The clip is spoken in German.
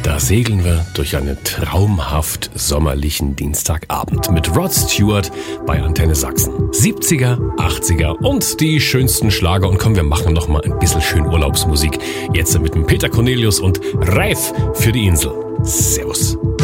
Da segeln wir durch einen traumhaft sommerlichen Dienstagabend mit Rod Stewart bei Antenne Sachsen. 70er, 80er und die schönsten Schlager. Und komm, wir machen noch mal ein bisschen schön Urlaubsmusik. Jetzt mit dem Peter Cornelius und Reif für die Insel. Servus.